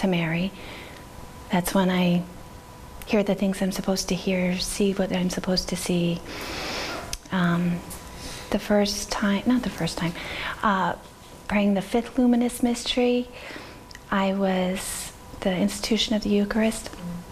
to Mary. That's when I hear the things I'm supposed to hear, see what I'm supposed to see. The first time, not the first time, praying the fifth luminous mystery, I was the institution of the Eucharist.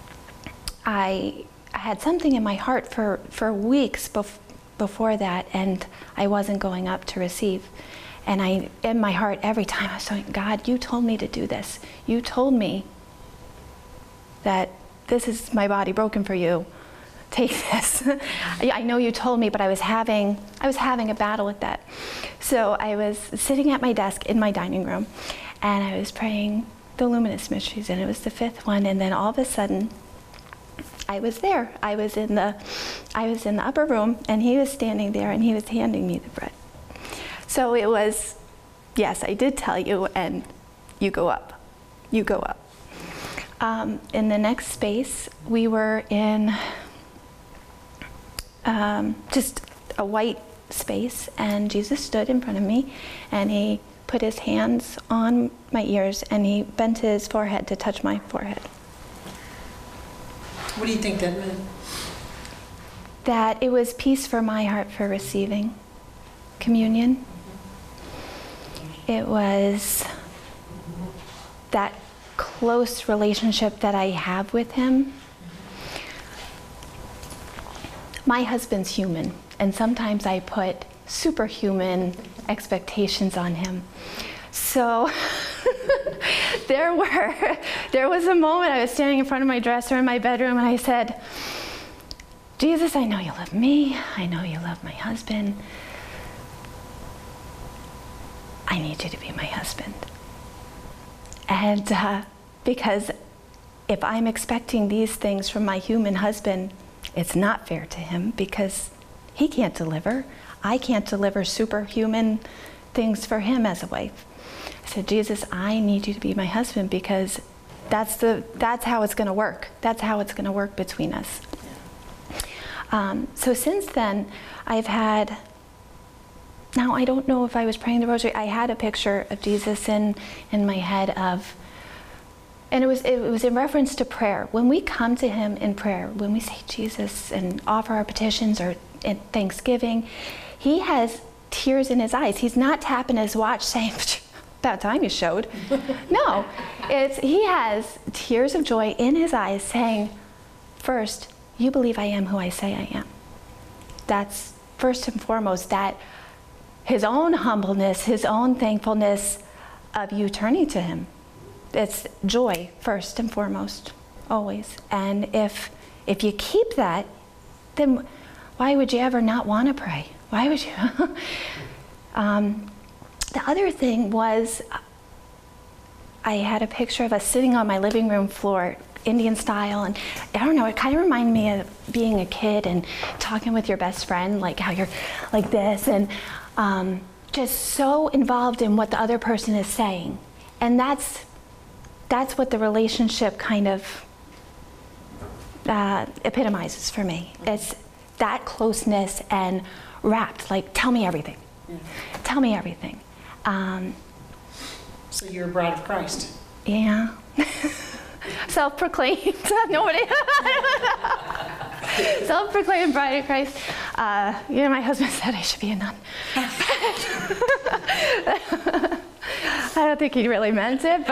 I had something in my heart for weeks before that, and I wasn't going up to receive. And in my heart, every time I was saying, God, you told me to do this. You told me that this is my body broken for you. Take this. I know you told me, but I was having a battle with that. So I was sitting at my desk in my dining room, and I was praying the luminous mysteries, and it was the fifth one, and then all of a sudden, I was there. I was in the upper room, and he was standing there, and he was handing me the bread. So it was, yes, I did tell you, and you go up. You go up. In the next space, we were in just a white space, and Jesus stood in front of me, and he put his hands on my ears, and he bent his forehead to touch my forehead. What do you think that meant? That it was peace for my heart for receiving communion. It was that close relationship that I have with him. My husband's human, and sometimes I put superhuman expectations on him. So there was a moment I was standing in front of my dresser in my bedroom, and I said, Jesus, I know you love me. I know you love my husband. I need you to be my husband. And because if I'm expecting these things from my human husband, it's not fair to him, because he can't deliver. I can't deliver superhuman things for him as a wife. I said, Jesus, I need you to be my husband, because that's how it's going to work. That's how it's going to work between us. So since then, I've had, now I don't know if I was praying the rosary, I had a picture of Jesus in my head of, and it was in reference to prayer. When we come to him in prayer, when we say Jesus and offer our petitions or in thanksgiving, he has tears in his eyes. He's not tapping his watch saying, about time you showed. No, he has tears of joy in his eyes saying, first, you believe I am who I say I am. That's first and foremost, that his own humbleness, his own thankfulness of you turning to him. It's joy first and foremost, always. And if you keep that, then why would you ever not want to pray? Why would you? The other thing was, I had a picture of us sitting on my living room floor, Indian style, and I don't know, it kind of reminded me of being a kid and talking with your best friend, like how you're like this, and just so involved in what the other person is saying. And that's what the relationship kind of epitomizes for me. It's that closeness and wrapped, like, tell me everything. Yeah. Tell me everything. So you're a bride of Christ. Yeah. Self-proclaimed. Nobody. Self-proclaimed bride of Christ. My husband said I should be a nun. I don't think he really meant it,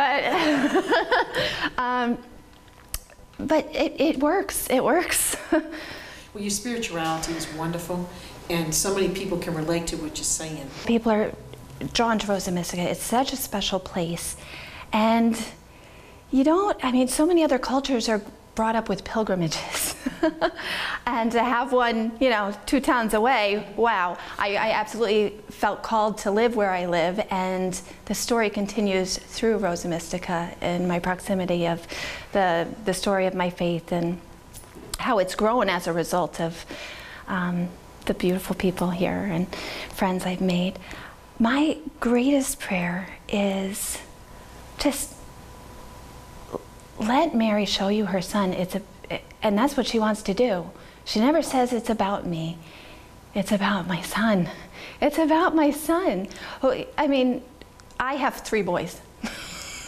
but it works. It works. Well, your spirituality is wonderful, and so many people can relate to what you're saying. People are drawn to Rosa Mystica. It's such a special place. And so many other cultures are brought up with pilgrimages. And to have one, 2 towns away, wow. I absolutely felt called to live where I live, and the story continues through Rosa Mystica in my proximity of the story of my faith and how it's grown as a result of the beautiful people here and friends I've made. My greatest prayer is just let Mary show you her son. And that's what she wants to do. She never says it's about me. It's about my son. It's about my son. I have 3 boys.